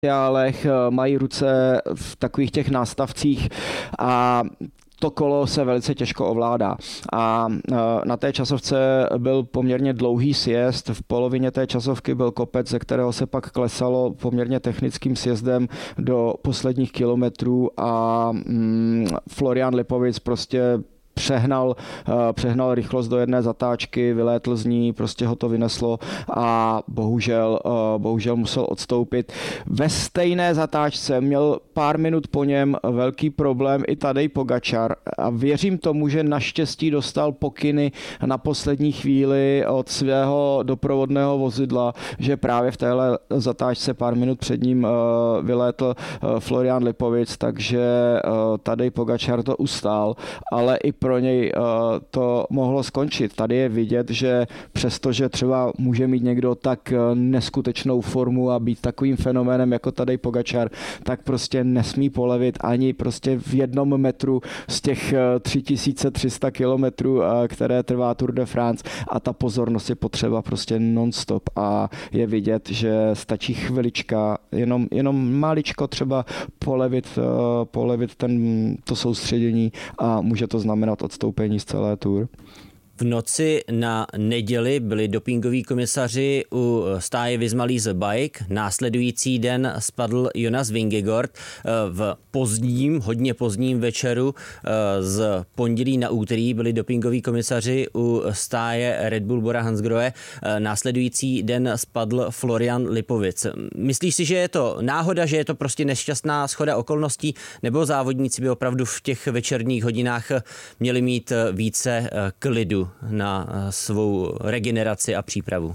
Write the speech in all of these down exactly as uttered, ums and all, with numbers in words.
materiálech, mají ruce v takových těch nástavcích a to kolo se velice těžko ovládá. A na té časovce byl poměrně dlouhý sjezd, v polovině té časovky byl kopec, ze kterého se pak klesalo poměrně technickým sjezdem do posledních kilometrů a Florian Lipovic prostě Přehnal, přehnal rychlost do jedné zatáčky, vylétl z ní, prostě ho to vyneslo a bohužel, bohužel musel odstoupit. Ve stejné zatáčce měl pár minut po něm velký problém i Tadej Pogačar a věřím tomu, že naštěstí dostal pokyny na poslední chvíli od svého doprovodného vozidla, že právě v téhle zatáčce pár minut před ním vylétl Florian Lipovic, takže Tadej Pogačar to ustál, ale i pro něj to mohlo skončit. Tady je vidět, že přestože třeba může mít někdo tak neskutečnou formu a být takovým fenoménem jako Tadej Pogačar, tak prostě nesmí polevit ani prostě v jednom metru z těch tři tisíce tři sta kilometrů, které trvá Tour de France a ta pozornost je potřeba prostě non-stop a je vidět, že stačí chvilička, jenom, jenom maličko třeba polevit, polevit ten, to soustředění a může to znamenat odstoupení z celé Tour. V noci na neděli byli dopingoví komisaři u stáje Visma Lease Bike. Následující den spadl Jonas Vingegaard. V pozdním, hodně pozdním večeru z pondělí na úterý byli dopingoví komisaři u stáje Red Bull Bora Hansgrohe. Následující den spadl Florian Lipovic. Myslíš si, že je to náhoda, že je to prostě nešťastná shoda okolností, nebo závodníci by opravdu v těch večerních hodinách měli mít více klidu na svou regeneraci a přípravu?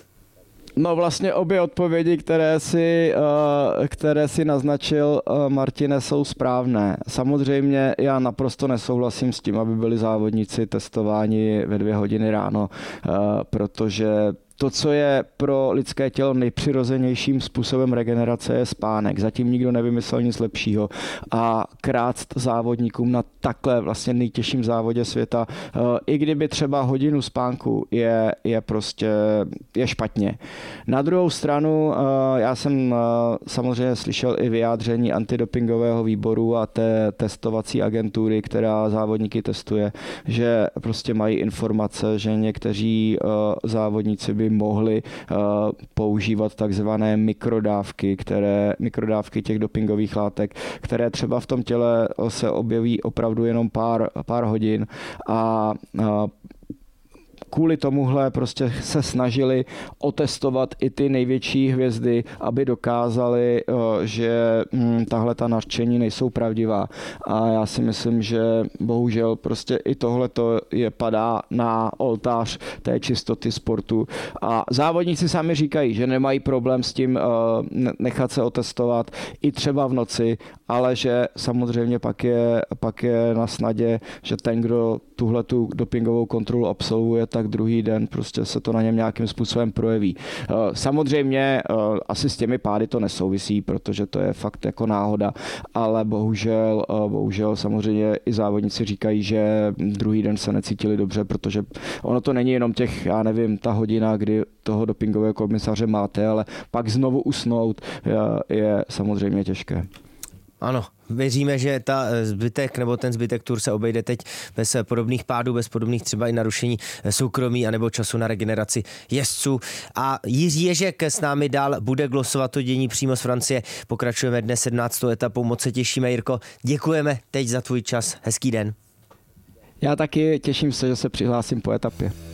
No vlastně obě odpovědi, které si, které si naznačil, Martine, jsou správné. Samozřejmě já naprosto nesouhlasím s tím, aby byli závodníci testováni ve dvě hodiny ráno, protože to, co je pro lidské tělo nejpřirozenějším způsobem regenerace, je spánek. Zatím nikdo nevymyslel nic lepšího. A krást závodníkům na takhle vlastně nejtěžším závodě světa, i kdyby třeba hodinu spánku je, je prostě je špatně. Na druhou stranu, já jsem samozřejmě slyšel i vyjádření antidopingového výboru a té testovací agentury, která závodníky testuje, že prostě mají informace, že někteří závodníci by mohli uh, používat takzvané mikrodávky, které, mikrodávky těch dopingových látek, které třeba v tom těle se objeví opravdu jenom pár, pár hodin a uh, kvůli tomuhle prostě se snažili otestovat i ty největší hvězdy, aby dokázali, že tahle ta nařčení nejsou pravdivá. A já si myslím, že bohužel prostě i tohleto je padá na oltář té čistoty sportu. A závodníci sami říkají, že nemají problém s tím nechat se otestovat i třeba v noci, ale že samozřejmě pak je, pak je na snadě, že ten, kdo tuhletu dopingovou kontrolu absolvuje, tak druhý den prostě se to na něm nějakým způsobem projeví. Samozřejmě asi s těmi pády to nesouvisí, protože to je fakt jako náhoda, ale bohužel, bohužel samozřejmě i závodníci říkají, že druhý den se necítili dobře, protože ono to není jenom těch, já nevím, ta hodina, kdy toho dopingového komisaře máte, ale pak znovu usnout je, je samozřejmě těžké. Ano, věříme, že ta zbytek nebo ten zbytek Tour se obejde teď bez podobných pádů, bez podobných třeba i narušení soukromí anebo času na regeneraci jezdců. A Jiří Ježek s námi dál bude glosovat to dění přímo z Francie. Pokračujeme dnes sedmnáctou etapou, moc se těšíme, Jirko. Děkujeme teď za tvůj čas, hezký den. Já taky těším se, že se přihlásím po etapě.